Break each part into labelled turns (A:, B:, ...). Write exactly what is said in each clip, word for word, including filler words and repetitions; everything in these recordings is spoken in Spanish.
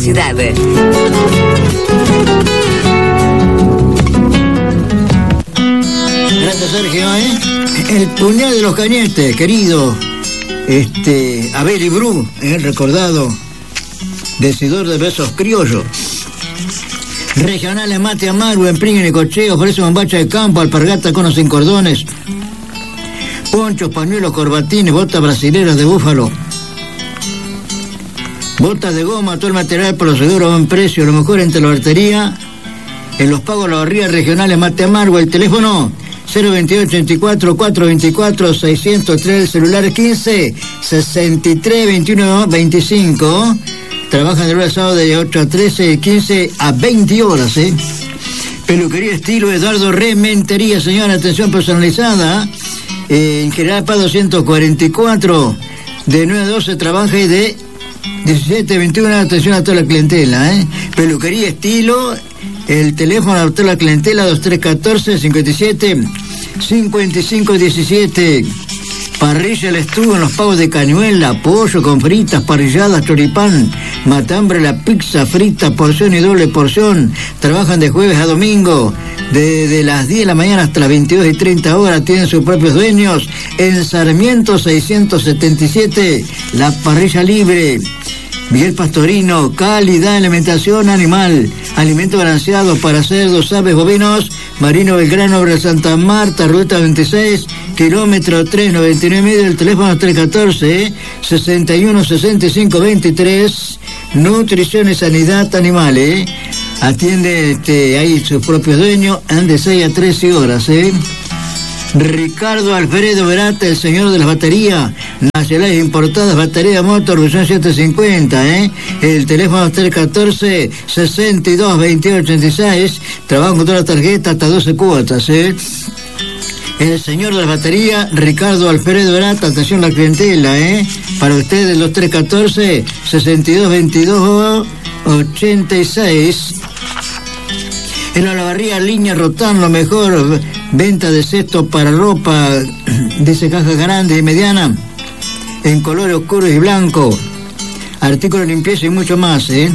A: ciudad.
B: Gracias, Sergio, ¿eh? El puñal de los cañetes, querido este, Abel Ibrú, el recordado decidor de besos criollos. Regionales Mate Amargo, en Pringen y Cocheo, ofrece bombacha de campo, alpargata con o sin cordones, ponchos, pañuelos, corbatines, botas brasileras de búfalo, botas de goma, todo el material por los seguros a buen precio, lo mejor entre la bartería, en los pagos la barría. Regionales Mate Amargo, el teléfono cero veintiocho ochenta y cuatro, cuatrocientos veinticuatro, seiscientos tres, el celular quince, sesenta y tres, veintiuno, veinticinco. Trabajan de lunes a sábado de ocho a trece, quince a veinte horas, ¿eh? Peluquería estilo Eduardo Rementería, señora, atención personalizada. Eh, en General Paz doscientos cuarenta y cuatro, de nueve a doce trabaja y de diecisiete a veintiuno, atención a toda la clientela, ¿eh? Peluquería estilo, el teléfono a toda la clientela dos tres uno cuatro, cincuenta y siete, cincuenta y cinco diecisiete. Parrilla El Estuvo en los pagos de cañuela, pollo con fritas, parrilladas, choripán, matambre, la pizza frita, porción y doble porción. Trabajan de jueves a domingo, desde de las diez de la mañana hasta las veintidós y treinta horas. Tienen sus propios dueños. En Sarmiento seiscientos setenta y siete, la parrilla libre. Miguel Pastorino, calidad de alimentación animal, alimento balanceado para cerdos, aves, bovinos. Marino Belgrano, Obra Santa Marta, ruta veintiséis, kilómetro tres noventa y nueve medio, el teléfono tres uno cuatro, sesenta y uno, sesenta y cinco, veintitrés. Nutrición y sanidad animal, ¿eh? Atiende este, ahí sus propios dueños, de seis a trece horas, ¿eh? Ricardo Alfredo Verata, el señor de las baterías nacionales importadas, batería motor, versión setecientos cincuenta, ¿eh? El teléfono tres uno cuatro, sesenta y dos, veintiocho, ochenta y seis, trabajo con toda la tarjeta hasta doce cuotas, ¿eh? El señor de las baterías, Ricardo Alfredo Verata, atención a la clientela, ¿eh? Para ustedes los tres uno cuatro, sesenta y dos, veintidós, ochenta y seis. En la Olavarría Línea Rotán, lo mejor, venta de cestos para ropa, dice cajas grandes y medianas, en colores oscuros y blanco, artículos de limpieza y mucho más, ¿eh?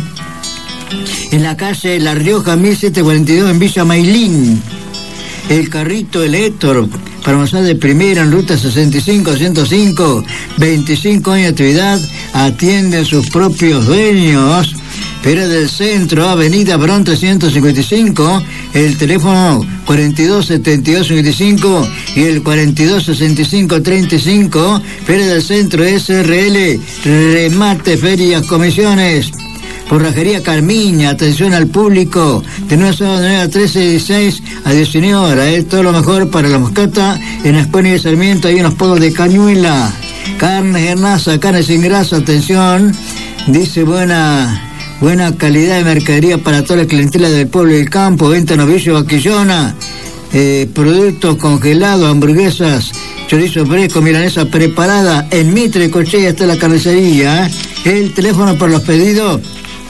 B: En la calle La Rioja mil setecientos cuarenta y dos, en Villa Mailín. El carrito, el Héctor, para avanzar de primera en ruta sesenta y cinco, ciento cinco, veinticinco años de actividad, atienden sus propios dueños. Pera del Centro, Avenida Bron trescientos cincuenta y cinco, el teléfono cuarenta y dos, setenta y dos, cincuenta y cinco y el cuarenta y dos, sesenta y cinco, treinta y cinco. Pera del Centro, S R L, remate, ferias, comisiones. Forrajería Carmiña, atención al público, de nueve a nueve a trece, dieciséis a diecinueve horas, ¿eh? Todo lo mejor para la moscata en Ascuani de Sarmiento, hay unos pagos de cañuela. Carnes Hernaza, carnes sin grasa, atención, dice buena... Buena calidad de mercadería para toda la clientela del pueblo y del campo, venta novillo, vaquillona, eh, productos congelados, hamburguesas, chorizo fresco, milanesa preparada, en Mitre, Cochea está la carnicería, ¿eh? El teléfono para los pedidos,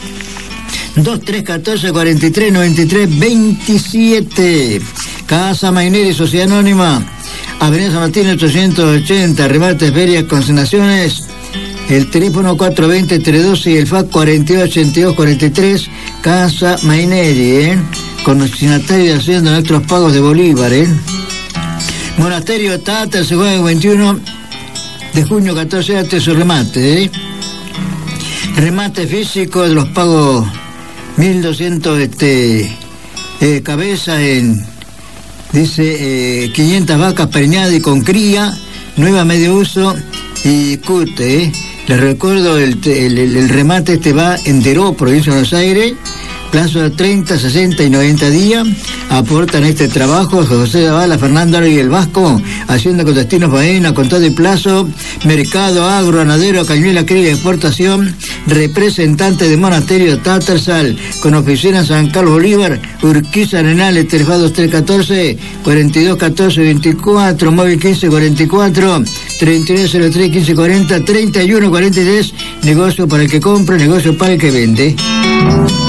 B: dos tres uno cuatro, cuarenta y tres, noventa y tres, veintisiete. Casa Maineri, Sociedad Anónima, Avenida San Martín ochocientos ochenta, remate, ferias, consignaciones. El teléfono cuatro dos cero, tres doce y el fax cuarenta y dos, ochenta y dos, cuarenta y tres, Casa Maineri, ¿eh? Con destinatario de haciendo nuestros pagos de Bolívar, ¿eh? Monasterio Tata, se juega el veintiuno de junio, catorce horas, su remate, ¿eh? Remate físico de los pagos mil doscientos este, eh, cabezas en, dice, eh, quinientas vacas preñadas y con cría, nueva medio uso y cute, ¿eh? Les recuerdo, el, el, el remate este va en Deró, provincia de Buenos Aires, plazo de treinta, sesenta y noventa días. Aportan este trabajo José Zavala, Fernando Ari y el Vasco, haciendo con destinos Baena, con todo el plazo, mercado, agro, ganadero, cañuela, cría y exportación, representante de Monasterio Tattersall, con oficina en San Carlos Bolívar, Urquiza, Arenales, teléfono dos tres uno cuatro, cuarenta y dos, catorce, veinticuatro, móvil quince, cuarenta y cuatro, treinta y nueve, cero tres, quince, cuarenta, treinta y uno, cuarenta y tres, negocio para el que compra, negocio para el que vende.